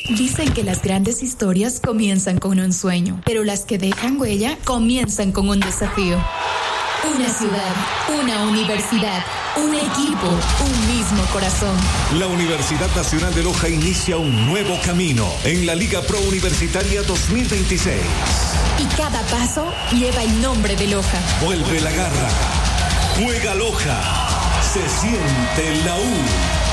Dicen que las grandes historias comienzan con un sueño, pero las que dejan huella comienzan con un desafío. Una ciudad, una universidad, un equipo, un mismo corazón. La Universidad Nacional de Loja inicia un nuevo camino en la Liga Pro Universitaria 2026. Y cada paso lleva el nombre de Loja. Vuelve la garra. Juega Loja. Se siente la U.